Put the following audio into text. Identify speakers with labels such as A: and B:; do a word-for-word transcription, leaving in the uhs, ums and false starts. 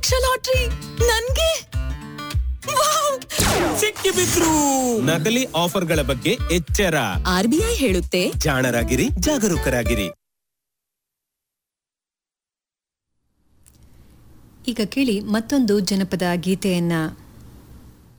A: Lakh lottery ನನ್ಗೆ
B: ಸಿಕ್ಕಿಬಿದ್ರು. ನಕಲಿ ಆಫರ್ಗಳ ಬಗ್ಗೆ ಎಚ್ಚರ.
A: ಆರ್ಬಿಐ ಹೇಳುತ್ತೆ,
B: ಜಾಣರಾಗಿರಿ, ಜಾಗರೂಕರಾಗಿರಿ.
C: ಈಗ ಕೇಳಿ ಮತ್ತೊಂದು ಜನಪದ ಗೀತೆಯನ್ನ.